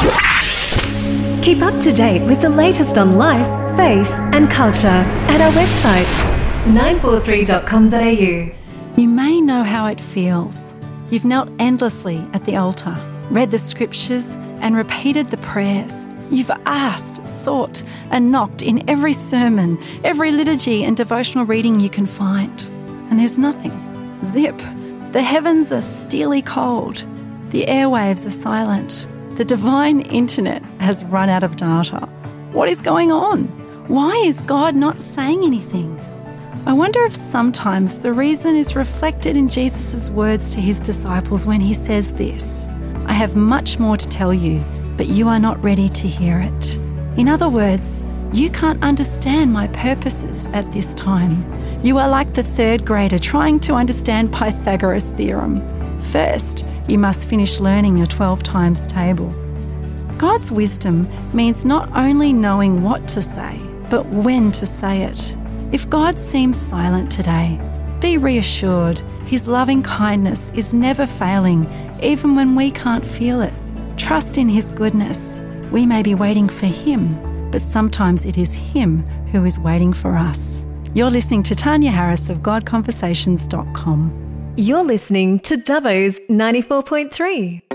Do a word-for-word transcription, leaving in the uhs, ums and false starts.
Keep up to date with the latest on life, faith and culture at our website, nine four three dot com dot a u. You may know how it feels. You've knelt endlessly at the altar, read the scriptures and repeated the prayers. You've asked, sought and knocked in every sermon, every liturgy and devotional reading you can find. And there's nothing. Zip. The heavens are steely cold. The airwaves are silent. The divine internet has run out of data. What is going on? Why is God not saying anything? I wonder if sometimes the reason is reflected in Jesus' words to his disciples when he says this: I have much more to tell you, but you are not ready to hear it. In other words, you can't understand my purposes at this time. You are like the third grader trying to understand Pythagoras' theorem. First, you must finish learning your twelve times table. God's wisdom means not only knowing what to say, but when to say it. If God seems silent today, be reassured his loving kindness is never failing, even when we can't feel it. Trust in his goodness. We may be waiting for him, but sometimes it is him who is waiting for us. You're listening to Tanya Harris of God Conversations dot com. You're listening to Dubbo's ninety-four point three.